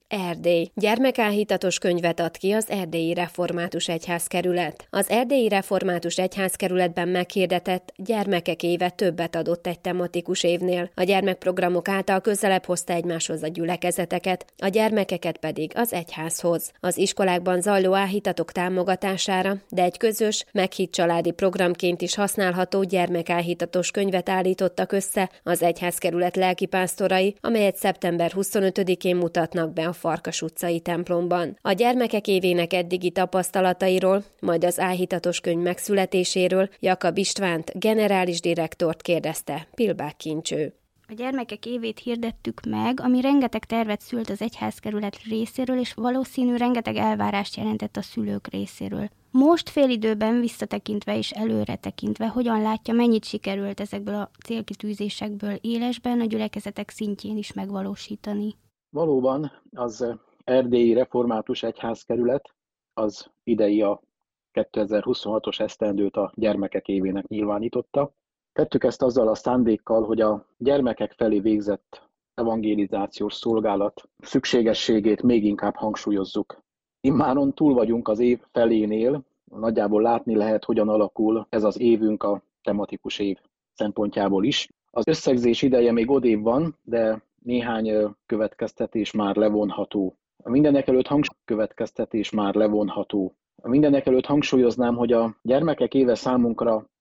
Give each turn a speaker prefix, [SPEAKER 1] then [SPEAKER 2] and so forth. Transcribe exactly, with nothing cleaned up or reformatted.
[SPEAKER 1] Erdély. Gyermekáhítatos könyvet ad ki az Erdélyi Református Egyházkerület. Az Erdélyi Református Egyházkerületben meghirdetett Gyermekek éve többet adott egy tematikus évnél. A gyermekprogramok által közelebb hozta egymáshoz a gyülekezeteket, a gyermekeket pedig az egyházhoz. Az iskolákban zajló áhítatok támogatására, de egy közös, meghitt családi programként is használható gyermekáhítatos könyvet állítottak össze az egyházkerület lelkipásztorai, amelyet szeptember huszonötödikén mutatnak be a Farkas utcai templomban. A gyermekek évének eddigi tapasztalatairól, majd az áhítatos könyv megszületéséről Jakab Istvánt, generális direktort kérdezte Pilbák Kincső.
[SPEAKER 2] A gyermekek évét hirdettük meg, ami rengeteg tervet szült az egyházkerület részéről, és valószínű rengeteg elvárást jelentett a szülők részéről. Most félidőben visszatekintve és előre tekintve, hogyan látja, mennyit sikerült ezekből a célkitűzésekből élesben a gyülekezetek szintjén is megvalósítani?
[SPEAKER 3] Valóban az Erdélyi Református Egyházkerület az idei a kétezer-huszonhatos esztendőt a gyermekek évének nyilvánította. Tettük ezt azzal a szándékkal, hogy a gyermekek felé végzett evangélizációs szolgálat szükségességét még inkább hangsúlyozzuk. Immáron túl vagyunk az év felénél, nagyjából látni lehet, hogyan alakul ez az évünk a tematikus év szempontjából is. Az összegzés ideje még odébb van, de néhány következtetés már levonható. Mindenekelőtt hangs- következtetés már levonható. Mindenekelőtt hangsúlyoznám, hogy a gyermekek éve számunkra